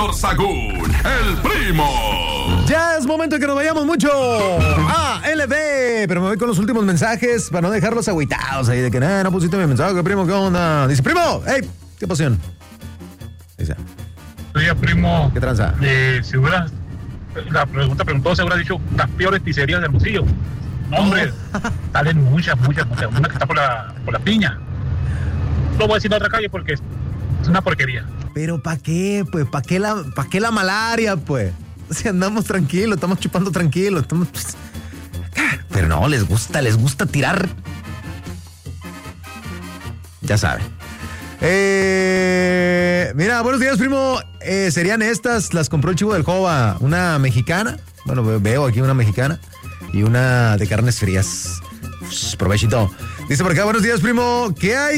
Víctor Sagún, el primo. Ya es momento de que nos vayamos mucho a LB, pero me voy con los últimos mensajes para no dejarlos agüitados ahí de que no pusiste mi mensaje, primo, ¿qué onda? Dice, primo, hey, qué pasión. Dice, oye, primo, ¿qué tranza? Si hubieras, la pregunta preguntó, se hubiera dicho las peores pizzerías del Hermosillo. No, hombre, salen muchas. Una que está por la Piña. No voy a decir la otra calle porque es una porquería. Pero ¿para qué, pues? ¿Para qué la malaria, pues? Si andamos tranquilos, estamos chupando tranquilos, estamos... Pero no, les gusta tirar. Ya saben. Mira, buenos días, primo. Serían estas, las compró el Chivo del Jova. Una mexicana, bueno, veo aquí una mexicana y una de carnes frías. Provechito. Dice por acá, buenos días, primo.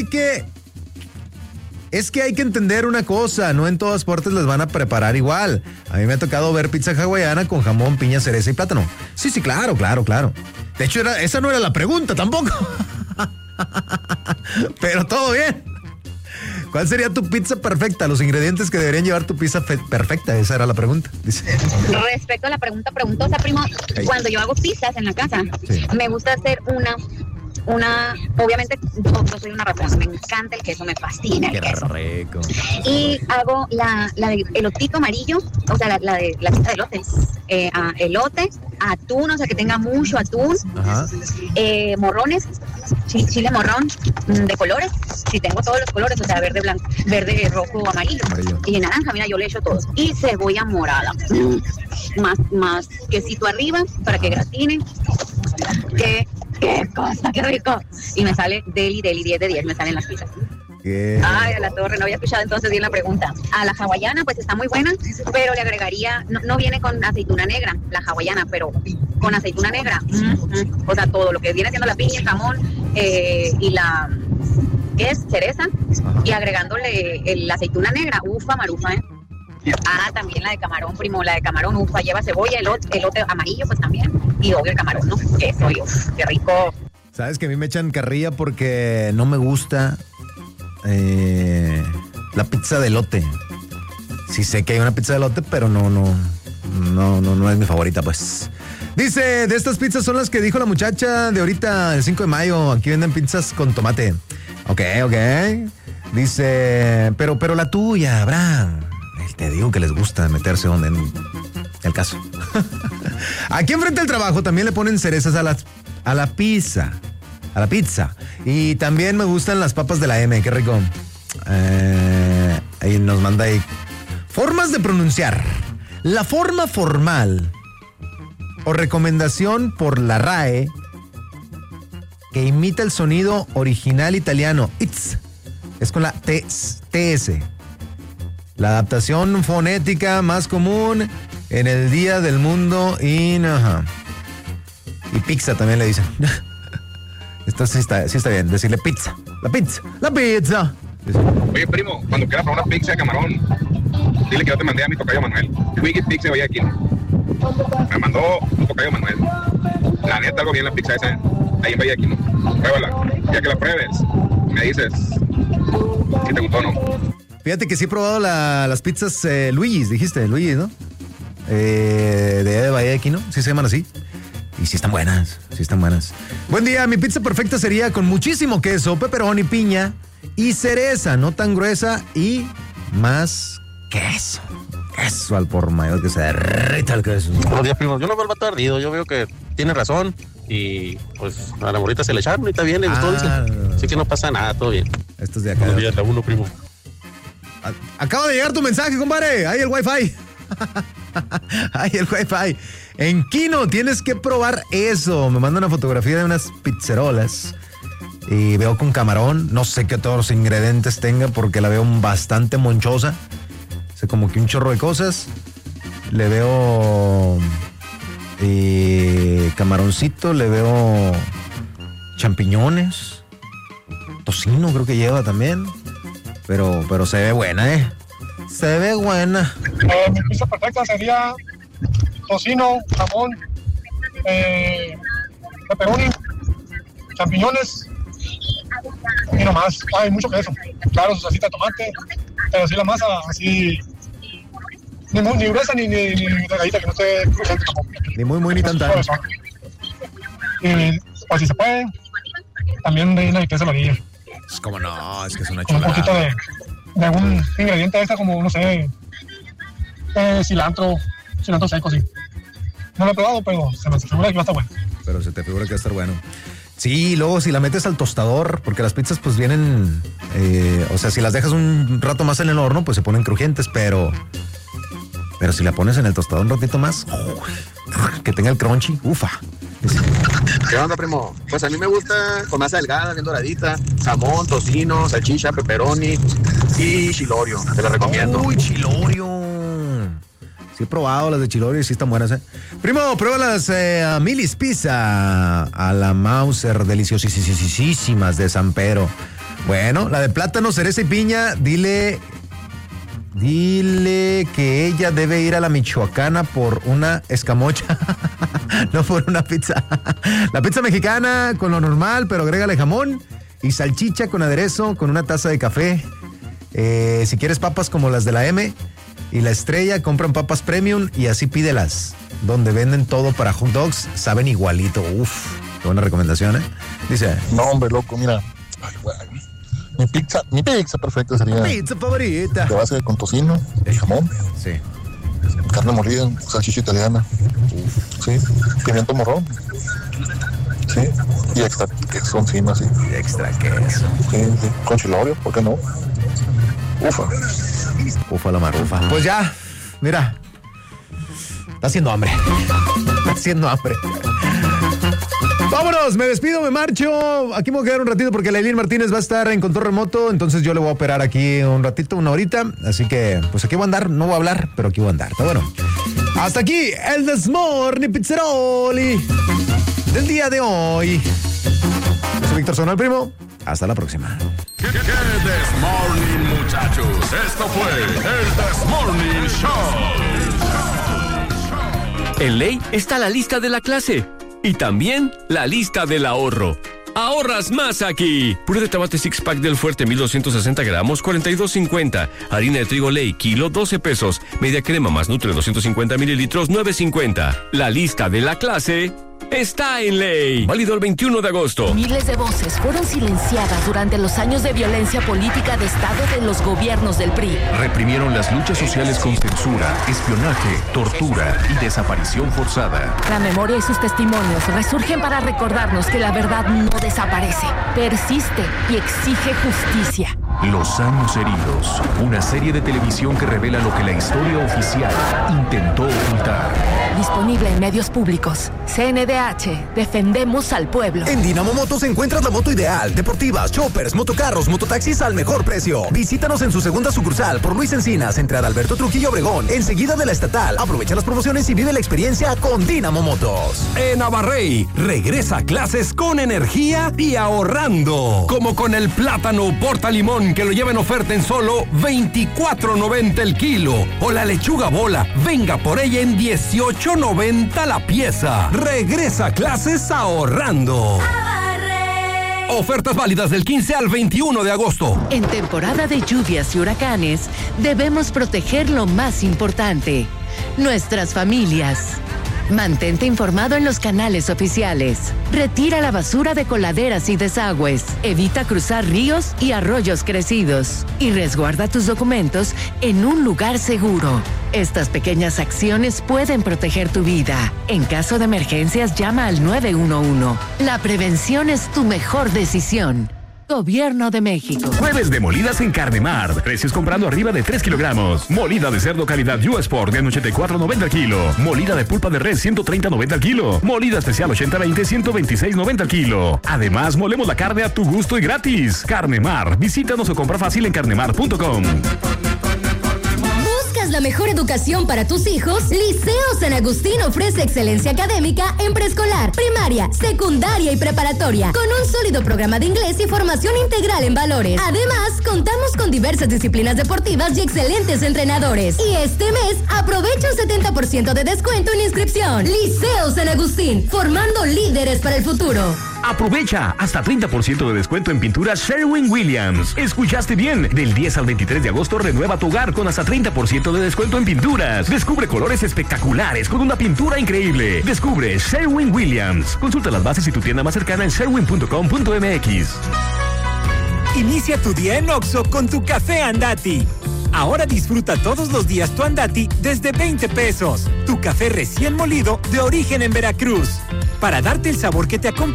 Es que hay que entender una cosa, no en todas partes les van a preparar igual. A mí me ha tocado ver pizza hawaiana con jamón, piña, cereza y plátano. Sí, claro. De hecho, esa no era la pregunta tampoco. Pero todo bien. ¿Cuál sería tu pizza perfecta? Los ingredientes que deberían llevar tu pizza perfecta. Esa era la pregunta. Dice. Respecto a la pregunta preguntosa, primo, cuando yo hago pizzas en la casa, me gusta hacer una, obviamente, yo soy una ratona, me encanta el queso, me fascina el queso. Rico. Y hago la de elotito amarillo, o sea, la pizza de elote. Elote, atún, o sea, que tenga mucho atún. Ajá. Morrones, chile morrón de colores, si tengo todos los colores, o sea, verde, blanco, verde, rojo, amarillo. Y en naranja, mira, yo le echo todo. Y cebolla morada. Más quesito arriba para que gratine. ¡Qué cosa, qué rico! Y me sale deli, 10 de 10, me salen las pizzas. ¿Qué? Ay, a la torre, no había escuchado entonces bien la pregunta. A la hawaiana, pues está muy buena, pero le agregaría, no viene con aceituna negra, la hawaiana, pero con aceituna negra, o sea, todo lo que viene siendo la piña, el jamón y la, ¿qué es? Cereza, y agregándole la aceituna negra, ufa, marufa, también la de camarón, primo, la de camarón, ufa, lleva cebolla, elote amarillo, pues también, y obvio el camarón, ¿no? Eso, qué rico. Sabes que a mí me echan carrilla porque no me gusta la pizza de elote. Sí sé que hay una pizza de elote, pero no es mi favorita, pues. Dice, de estas pizzas son las que dijo la muchacha de ahorita, el 5 de mayo. Aquí venden pizzas con tomate. Ok. Dice, pero la tuya, Abraham. Te digo que les gusta meterse donde en el caso. Aquí enfrente del trabajo también le ponen cerezas a la pizza. A la pizza. Y también me gustan las papas de la M, qué rico. Ahí nos manda ahí. Formas de pronunciar. La forma formal o recomendación por la RAE que imita el sonido original italiano. It's. Es con la TS. La adaptación fonética más común en el Día del Mundo y pizza también le dicen. Esto sí está bien, decirle pizza. La pizza. Oye, primo, cuando quieras probar una pizza de camarón, dile que yo te mandé a mi tocayo Manuel. Wiggy Pizza de Guayaquil. Me mandó un tocayo Manuel. La neta, algo bien la pizza esa, ahí en Guayaquil. Pruébala. Ya que la pruebes, me dices si te gustó o no. Fíjate que sí he probado las pizzas Luigi's, dijiste, Luigi's, ¿no? De Bahía de Aquino, sí se llaman así. Y sí están buenas. Buen día, mi pizza perfecta sería con muchísimo queso, pepperoni, piña y cereza, no tan gruesa y más queso. Queso al por mayor, que se derrita el queso. Buenos días, primo. Yo no vuelvo tardido, yo veo que tiene razón. Y pues a la morrita se le echaron y está bien, le gustó. Así que no pasa nada, todo bien. Esto es de acá. Buenos días, Raúl, primo. Acaba de llegar tu mensaje, compadre. Ahí el wifi. En Quino tienes que probar eso. Me manda una fotografía de unas pizzerolas y veo con camarón. No sé qué todos los ingredientes tenga porque la veo bastante monchosa. O sea, como que un chorro de cosas. Le veo camaroncito, le veo champiñones, tocino creo que lleva también. Pero se ve buena, Se ve buena. Mi pizza perfecta sería tocino, jamón, pepperoni, champiñones y no más. Hay mucho queso. Claro, su salsita de tomate, pero sí la masa así Ni gruesa ni delgadita, que no esté crujiente tampoco. Ni muy ni tanta. Y pues si se puede, también de una pieza de orilla. Es como no, es que es una Con un chulada. poquito de algún ingrediente extra como, no sé, cilantro seco, sí. No lo he probado, pero se me figura que va a estar bueno. Pero se te figura que va a estar bueno. Sí, luego si la metes al tostador, porque las pizzas pues vienen, o sea, si las dejas un rato más en el horno, pues se ponen crujientes, pero si la pones en el tostador un ratito más, que tenga el crunchy, ufa. ¿Qué onda, primo? Pues a mí me gusta con masa delgada, bien doradita, jamón, tocino, salchicha, pepperoni y chilorio. Te la recomiendo. Uy, chilorio. Sí he probado las de chilorio y sí están buenas, ¿eh? Primo, prueba las Milis Pizza a la Mauser, deliciosísimas de San Pedro. Bueno, la de plátano, cereza y piña, dile que ella debe ir a la Michoacana por una escamocha, no por una pizza. La pizza mexicana con lo normal, pero agrégale jamón y salchicha con aderezo, con una taza de café. Si quieres papas como las de la M y la Estrella, compran papas premium y así pídelas. Donde venden todo para hot dogs, saben igualito. Uf, qué buena recomendación, ¿eh? Dice. No, hombre, loco, mira. Ay, güey. Mi pizza perfecta sería Pizza favorita. de base con tocino, jamón, Sí. carne molida, salchicha italiana, sí, pimiento morrón, sí, y extra queso encima, sí, Extra queso. sí, con chilorio, ¿por qué no? Ufa. Ufa la marufa. Pues ya, mira. Está haciendo hambre. Está haciendo hambre. Vámonos, me despido, me marcho. Aquí me voy a quedar un ratito porque Lailín Martínez va a estar en control remoto. Entonces yo le voy a operar aquí un ratito, una horita. Así que, pues aquí voy a andar. No voy a hablar, pero aquí voy a andar. Está bueno. Hasta aquí el This Morning Pizzeroli del día de hoy. Yo soy Víctor Sono, el primo. Hasta la próxima. ¿Qué This Morning, muchachos? Esto fue el This Morning Show. En Ley está la lista de la clase y también la lista del ahorro. ¡Ahorras más aquí! Puré de tomate six pack del Fuerte 1260 gramos, 42.50. Harina de trigo Ley, kilo, 12 pesos. Media crema más Nutre 250 mililitros, 9.50. La lista de la clase está en Ley. Válido el 21 de agosto. Miles de voces fueron silenciadas durante los años de violencia política de Estado de los gobiernos del PRI. Reprimieron las luchas sociales con censura, espionaje, tortura y desaparición forzada. La memoria y sus testimonios resurgen para recordarnos que la verdad no desaparece, persiste y exige justicia. Los años heridos, una serie de televisión que revela lo que la historia oficial intentó ocultar. Disponible en medios públicos. CNDH, defendemos al pueblo. En Dinamo Motos encuentras la moto ideal, deportivas, choppers, motocarros, mototaxis al mejor precio. Visítanos en su segunda sucursal por Luis Encinas, entre Adalberto Trujillo Obregón, enseguida de la Estatal. Aprovecha las promociones y vive la experiencia con Dinamo Motos. En Abarrey, regresa a clases con energía y ahorrando. Como con el plátano Porta Limón, que lo lleva en oferta en solo $24.90 el kilo. O la lechuga bola, venga por ella en $18.90 la pieza. Regresa a clases ahorrando. Ofertas válidas del 15 al 21 de agosto. En temporada de lluvias y huracanes, debemos proteger lo más importante: nuestras familias. Mantente informado en los canales oficiales. Retira la basura de coladeras y desagües. Evita cruzar ríos y arroyos crecidos. Y resguarda tus documentos en un lugar seguro. Estas pequeñas acciones pueden proteger tu vida. En caso de emergencias, llama al 911. La prevención es tu mejor decisión. Gobierno de México. Jueves de molidas en Carnemar. Precios comprando arriba de 3 kilogramos. Molida de cerdo calidad U-Sport en $84.90 al kilo. Molida de pulpa de res 130.90 al kilo. Molida especial 80-20 126.90 al kilo. Además, molemos la carne a tu gusto y gratis. Carnemar. Visítanos o compra fácil en carnemar.com. La mejor educación para tus hijos, Liceo San Agustín ofrece excelencia académica en preescolar, primaria, secundaria y preparatoria, con un sólido programa de inglés y formación integral en valores. Además, contamos con diversas disciplinas deportivas y excelentes entrenadores. Y este mes, aprovecha un 70% de descuento en inscripción. Liceo San Agustín, formando líderes para el futuro. Aprovecha hasta 30% de descuento en pinturas Sherwin-Williams. ¿Escuchaste bien? Del 10 al 23 de agosto renueva tu hogar con hasta 30% de descuento en pinturas. Descubre colores espectaculares con una pintura increíble. Descubre Sherwin-Williams. Consulta las bases y tu tienda más cercana en sherwin.com.mx. Inicia tu día en Oxxo con tu café Andati. Ahora disfruta todos los días tu Andati desde 20 pesos. Tu café recién molido de origen en Veracruz. Para darte el sabor que te acompaña